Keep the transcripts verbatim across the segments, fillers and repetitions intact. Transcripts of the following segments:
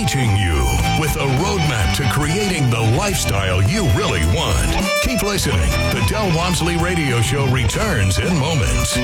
reaching you with a roadmap to creating the lifestyle you really want. Keep listening. The Del Walmsley Radio Show returns in moments.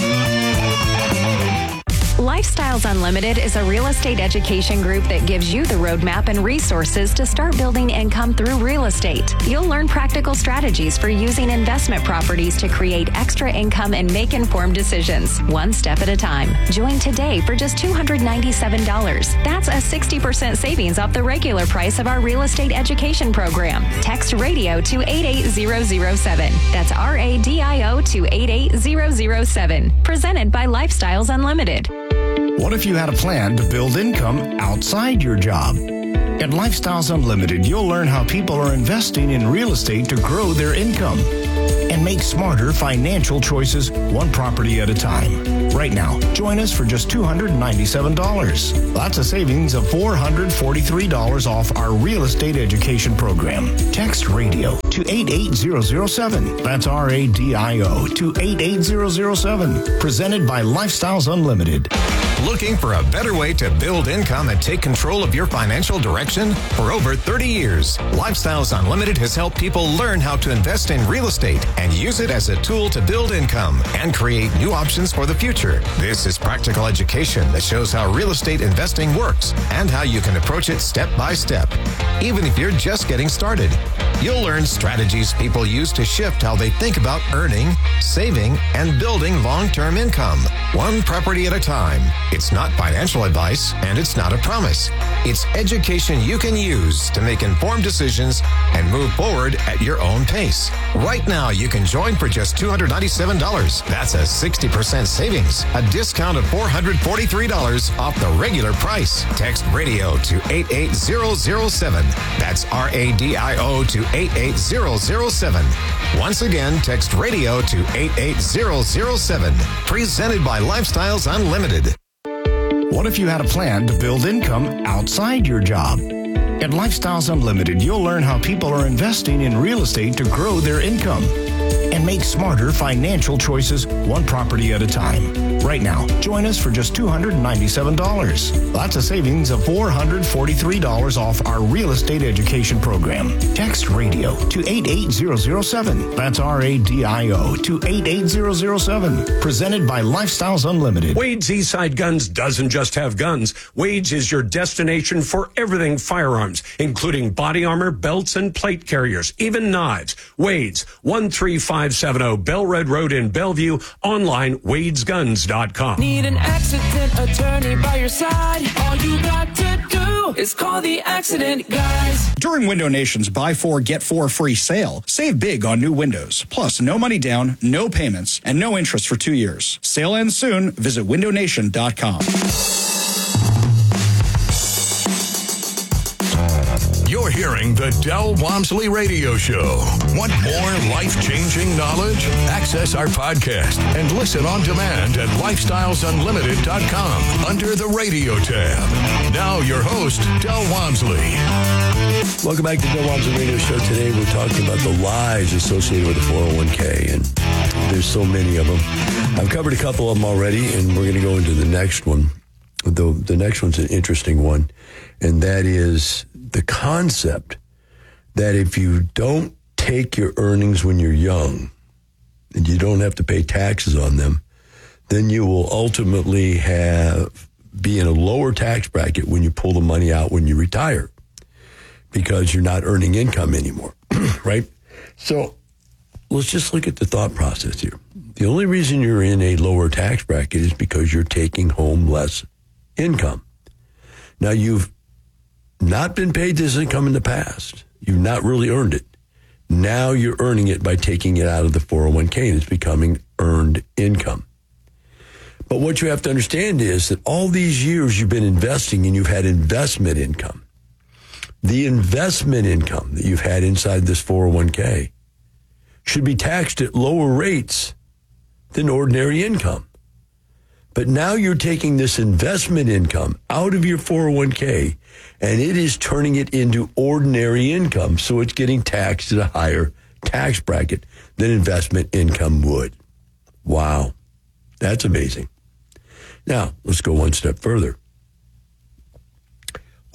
Lifestyles Unlimited is a real estate education group that gives you the roadmap and resources to start building income through real estate. You'll learn practical strategies for using investment properties to create extra income and make informed decisions, one step at a time. Join today for just two hundred ninety-seven dollars. That's a sixty percent savings off the regular price of our real estate education program. Text radio to eight eight zero zero seven. That's R A D I O to eight eight zero zero seven. Presented by Lifestyles Unlimited. What if you had a plan to build income outside your job? At Lifestyles Unlimited, you'll learn how people are investing in real estate to grow their income and make smarter financial choices one property at a time. Right now, join us for just two hundred ninety-seven dollars. That's a savings of four hundred forty-three dollars off our real estate education program. Text radio to eight eight zero zero seven. That's R A D I O to eight eight zero zero seven. Presented by Lifestyles Unlimited. Looking for a better way to build income and take control of your financial direction? For over thirty years, Lifestyles Unlimited has helped people learn how to invest in real estate and use it as a tool to build income and create new options for the future. This is practical education that shows how real estate investing works and how you can approach it step by step. Even if you're just getting started, you'll learn strategies people use to shift how they think about earning, saving, and building long-term income, one property at a time. It's not financial advice, and it's not a promise. It's education you can use to make informed decisions and move forward at your own pace. Right now, you can join for just two hundred ninety-seven dollars. That's a sixty percent savings, a discount of four hundred forty-three dollars off the regular price. Text radio to eight eight zero zero seven. That's R A D I O to eight eight zero zero seven. Once again, text radio to eight eight zero zero seven. Presented by Lifestyles Unlimited. What if you had a plan to build income outside your job? At Lifestyles Unlimited, you'll learn how people are investing in real estate to grow their income and make smarter financial choices one property at a time. Right now, join us for just two hundred ninety-seven dollars. That's a savings of four hundred forty-three dollars off our real estate education program. Text radio to eight eight zero zero seven. That's R A D I O to eight eight zero zero seven. Presented by Lifestyles Unlimited. Wade's Eastside Guns doesn't just have guns. Wade's is your destination for everything firearms, including body armor, belts, and plate carriers, even knives. Wade's, one three five seven zero Bellred Road in Bellevue. Online, wades guns dot com. Need an accident attorney by your side? All you got to do is call the Accident Guys. During Window Nation's Buy Four, Get Four Free sale, save big on new windows. Plus, no money down, no payments, and no interest for two years. Sale ends soon. Visit window nation dot com. You're hearing the Del Walmsley Radio Show. Want more life-changing knowledge? Access our podcast and listen on demand at lifestyles unlimited dot com under the radio tab. Now your host, Del Walmsley. Welcome back to the Del Walmsley Radio Show. Today we're talking about the lies associated with the four oh one k, and there's so many of them. I've covered a couple of them already, and we're going to go into the next one. The, the next one's an interesting one, and that is the concept that if you don't take your earnings when you're young and you don't have to pay taxes on them, then you will ultimately have be in a lower tax bracket when you pull the money out when you retire because you're not earning income anymore, right? So let's just look at the thought process here. The only reason you're in a lower tax bracket is because you're taking home less income. Now, you've not been paid this income in the past. You've not really earned it. Now you're earning it by taking it out of the four oh one k, and it's becoming earned income. But what you have to understand is that all these years you've been investing and you've had investment income. The investment income that you've had inside this four oh one k should be taxed at lower rates than ordinary income. But now you're taking this investment income out of your four oh one k, and it is turning it into ordinary income, so it's getting taxed at a higher tax bracket than investment income would. Wow, that's amazing. Now, let's go one step further.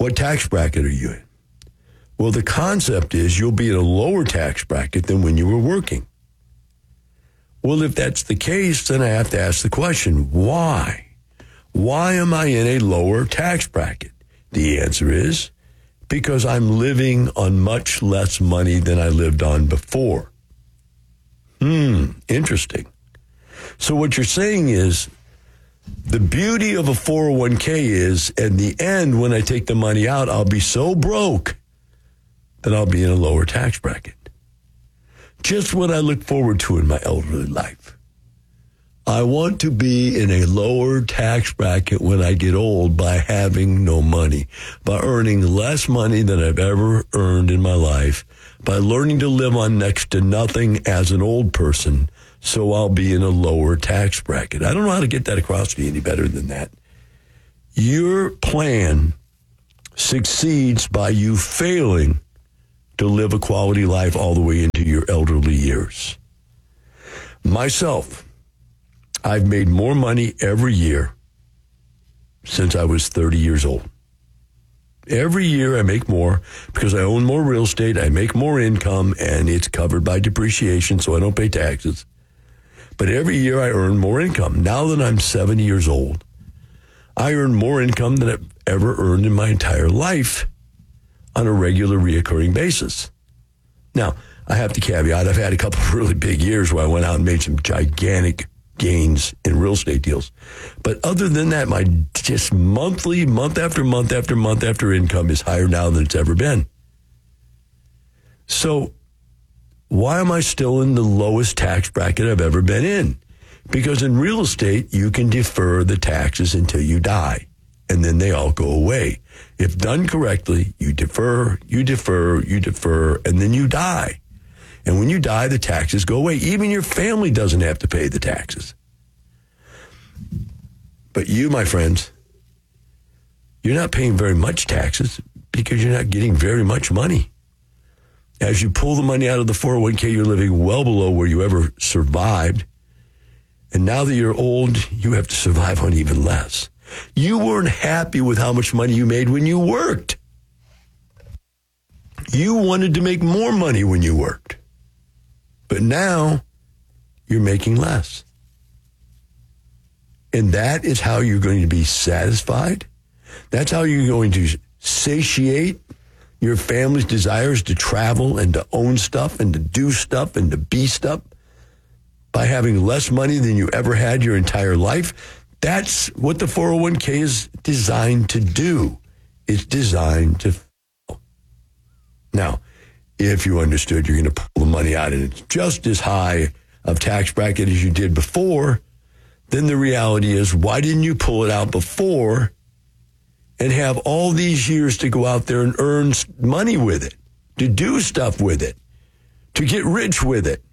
What tax bracket are you in? Well, the concept is you'll be in a lower tax bracket than when you were working. Well, if that's the case, then I have to ask the question, why? Why am I in a lower tax bracket? The answer is because I'm living on much less money than I lived on before. Hmm, interesting. So what you're saying is the beauty of a four oh one k is, in the end, when I take the money out, I'll be so broke that I'll be in a lower tax bracket. Just what I look forward to in my elderly life. I want to be in a lower tax bracket when I get old by having no money, by earning less money than I've ever earned in my life, by learning to live on next to nothing as an old person, so I'll be in a lower tax bracket. I don't know how to get that across to you any better than that. Your plan succeeds by you failing to live a quality life all the way into your elderly years. Myself, I've made more money every year since I was thirty years old. Every year I make more because I own more real estate, I make more income, and it's covered by depreciation, so I don't pay taxes. But every year I earn more income. Now that I'm seventy years old, I earn more income than I've ever earned in my entire life on a regular, reoccurring basis. Now, I have to caveat, I've had a couple of really big years where I went out and made some gigantic gains in real estate deals. But other than that, my just monthly, month after month after month after income is higher now than it's ever been. So why am I still in the lowest tax bracket I've ever been in? Because in real estate, you can defer the taxes until you die, and then they all go away. If done correctly, you defer, you defer, you defer, and then you die. And when you die, the taxes go away. Even your family doesn't have to pay the taxes. But you, my friends, you're not paying very much taxes because you're not getting very much money. As you pull the money out of the four oh one k, you're living well below where you ever survived. And now that you're old, you have to survive on even less. You weren't happy with how much money you made when you worked. You wanted to make more money when you worked. But now you're making less. And that is how you're going to be satisfied. That's how you're going to satiate your family's desires to travel and to own stuff and to do stuff and to be stuff by having less money than you ever had your entire life. That's what the four oh one k is designed to do. It's designed to fail. Now, if you understood you're going to pull the money out and it's just as high of tax bracket as you did before, then the reality is, why didn't you pull it out before and have all these years to go out there and earn money with it, to do stuff with it, to get rich with it,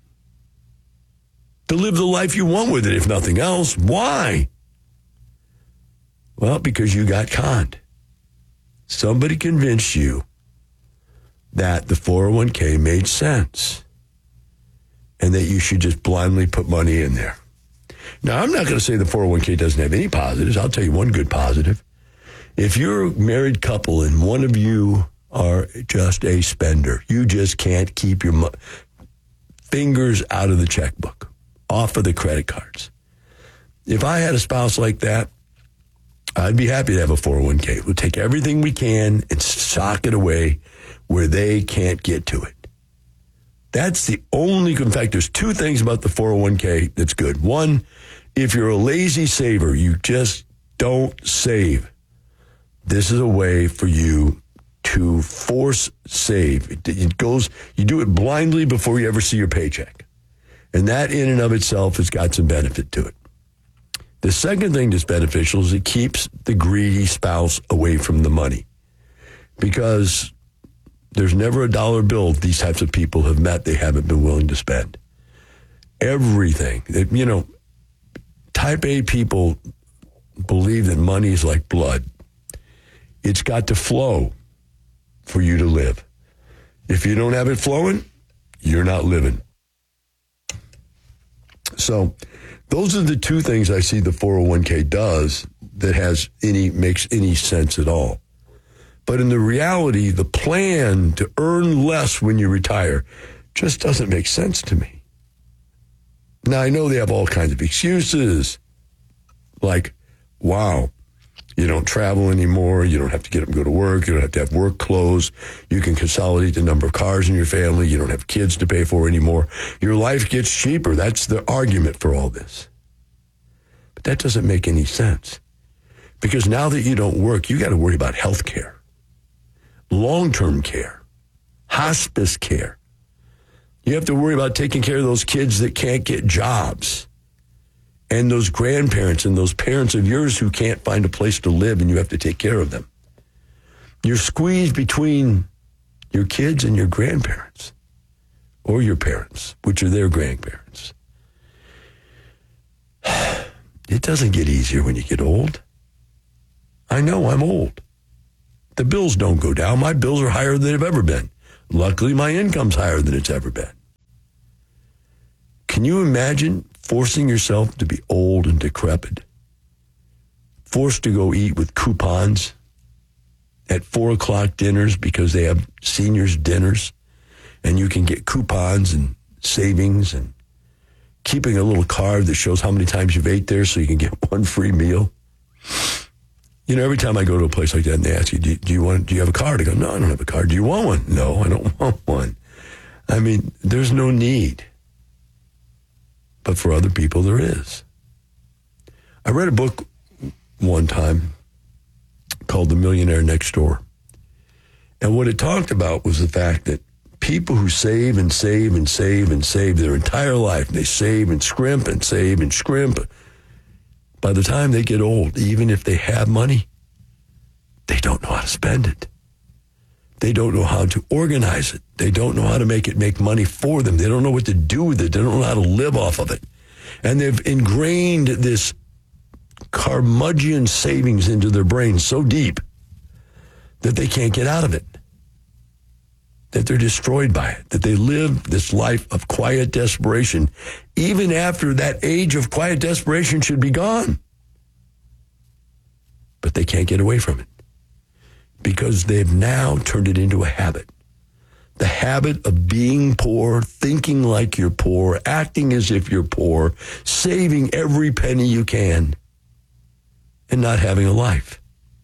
to live the life you want with it, if nothing else? Why? Well, because you got conned. Somebody convinced you that the four oh one k made sense and that you should just blindly put money in there. Now, I'm not going to say the four oh one k doesn't have any positives. I'll tell you one good positive. If you're a married couple and one of you are just a spender, you just can't keep your mo- fingers out of the checkbook, off of the credit cards. If I had a spouse like that, I'd be happy to have a four oh one k. We'll take everything we can and sock it away where they can't get to it. That's the only, in fact, there's two things about the four oh one k that's good. One, if you're a lazy saver, you just don't save. This is a way for you to force save. It, it goes, you do it blindly before you ever see your paycheck. And that in and of itself has got some benefit to it. The second thing that's beneficial is it keeps the greedy spouse away from the money, because there's never a dollar bill these types of people have met they haven't been willing to spend. Everything. You know, type A people believe that money is like blood. It's got to flow for you to live. If you don't have it flowing, you're not living. So those are the two things I see the four oh one k does that has any makes any sense at all. But in the reality, the plan to earn less when you retire just doesn't make sense to me. Now, I know they have all kinds of excuses, like, wow, you don't travel anymore, you don't have to get up and go to work, you don't have to have work clothes, you can consolidate the number of cars in your family, you don't have kids to pay for anymore, your life gets cheaper. That's the argument for all this. But that doesn't make any sense, because now that you don't work, you got to worry about health care, long-term care, hospice care. You have to worry about taking care of those kids that can't get jobs, and those grandparents and those parents of yours who can't find a place to live, and you have to take care of them. You're squeezed between your kids and your grandparents, or your parents, which are their grandparents. It doesn't get easier when you get old. I know I'm old. The bills don't go down. My bills are higher than they've ever been. Luckily, my income's higher than it's ever been. Can you imagine forcing yourself to be old and decrepit? Forced to go eat with coupons at four o'clock dinners because they have seniors dinners, and you can get coupons and savings, and keeping a little card that shows how many times you've ate there so you can get one free meal. You know, every time I go to a place like that and they ask you, do, do you want, do you have a card? I go, no, I don't have a card. Do you want one? No, I don't want one. I mean, there's no need. But for other people, there is. I read a book one time called The Millionaire Next Door. And what it talked about was the fact that people who save and save and save and save their entire life, they save and scrimp and save and scrimp, by the time they get old, even if they have money, they don't know how to spend it. They don't know how to organize it. They don't know how to make it make money for them. They don't know what to do with it. They don't know how to live off of it. And they've ingrained this curmudgeon savings into their brains so deep that they can't get out of it, that they're destroyed by it, that they live this life of quiet desperation, even after that age of quiet desperation should be gone. But they can't get away from it, because they've now turned it into a habit. The habit of being poor, thinking like you're poor, acting as if you're poor, saving every penny you can, and not having a life.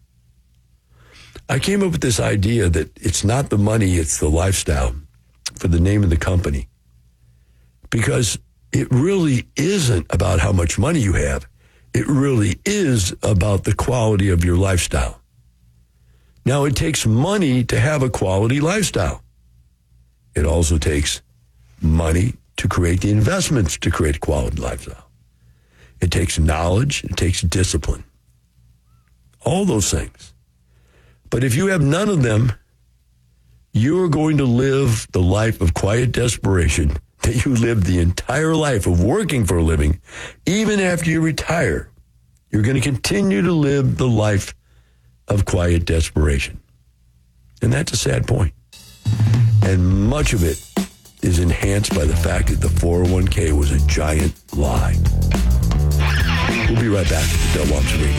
I came up with this idea that it's not the money, it's the lifestyle, for the name of the company. Because it really isn't about how much money you have. It really is about the quality of your lifestyle. Now, it takes money to have a quality lifestyle. It also takes money to create the investments to create a quality lifestyle. It takes knowledge. It takes discipline. All those things. But if you have none of them, you're going to live the life of quiet desperation that you lived the entire life of working for a living. Even after you retire, you're going to continue to live the life of quiet desperation. And that's a sad point. And much of it is enhanced by the fact that the four oh one k was a giant lie. We'll be right back with Del Walmsley Radio.